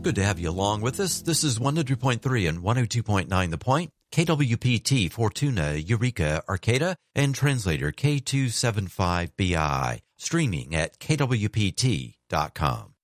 Good to have you along with us. This is 100.3 and 102.9 The Point, KWPT Fortuna, Eureka, Arcata, and translator K275BI, streaming at kwpt.com.